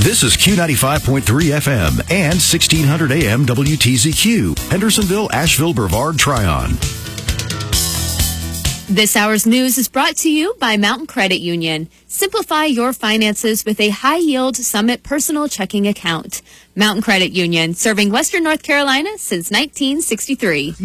This is Q95.3 FM and 1600 AM WTZQ, Hendersonville, Asheville, Brevard, Tryon. This hour's news is brought to you by Mountain Credit Union. Simplify your finances with a high-yield Summit personal checking account. Mountain Credit Union, serving Western North Carolina since 1963.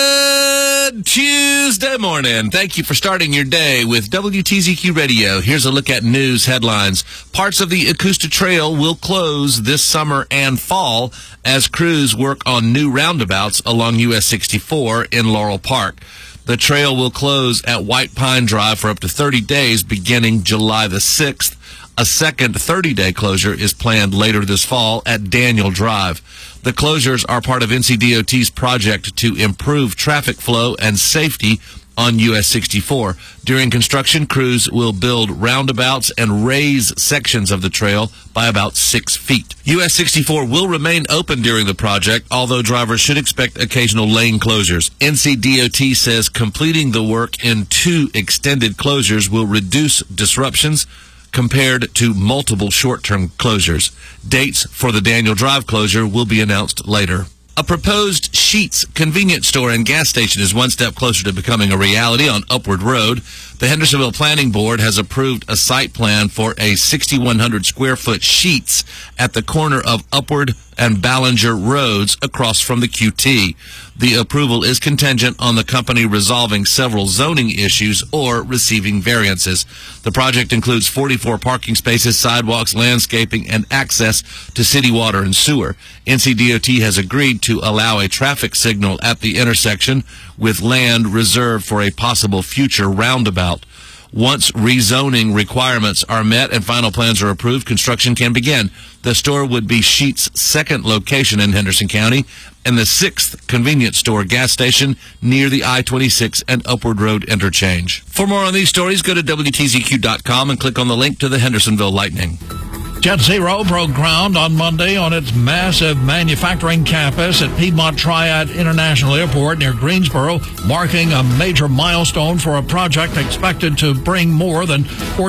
Good Tuesday morning. Thank you for starting your day with WTZQ Radio. Here's a look at news headlines. Parts of the Augusta Trail will close this summer and fall as crews work on new roundabouts along US 64 in Laurel Park. The trail will close at White Pine Drive for up to 30 days beginning July the 6th. A second 30-day closure is planned later this fall at Daniel Drive. The closures are part of NCDOT's project to improve traffic flow and safety on US 64. During construction, crews will build roundabouts and raise sections of the trail by about 6 feet. US 64 will remain open during the project, although drivers should expect occasional lane closures. NCDOT says completing the work in 2 extended closures will reduce disruptions compared to multiple short-term closures. Dates for the Daniel Drive closure will be announced later. A proposed Sheetz convenience store and gas station is one step closer to becoming a reality on Upward Road. The Hendersonville Planning Board has approved a site plan for a 6,100 square foot Sheetz at the corner of Upward and Ballinger Roads across from the QT. The approval is contingent on the company resolving several zoning issues or receiving variances. The project includes 44 parking spaces, sidewalks, landscaping, and access to city water and sewer. NCDOT has agreed to allow a traffic signal at the intersection with land reserved for a possible future roundabout. Once rezoning requirements are met and final plans are approved, construction can begin. The store would be Sheet's second location in Henderson County and the 6th convenience store gas station near the I-26 and Upward Road interchange. For more on these stories, go to WTZQ.com and click on the link to the Hendersonville Lightning. Jet Zero broke ground on Monday on its massive manufacturing campus at Piedmont Triad International Airport near Greensboro, marking a major milestone for a project expected to bring more than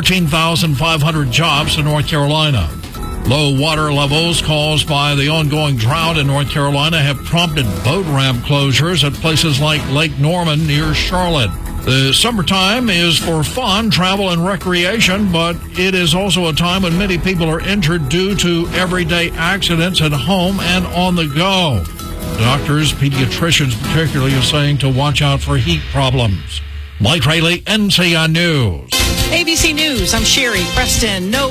14,500 jobs to North Carolina. Low water levels caused by the ongoing drought in North Carolina have prompted boat ramp closures at places like Lake Norman near Charlotte. The summertime is for fun, travel, and recreation, but it is also a time when many people are injured due to everyday accidents at home and on the go. Doctors, pediatricians particularly, are saying to watch out for heat problems. Mike Rayleigh, NCN News. ABC News, I'm Sherry Preston. No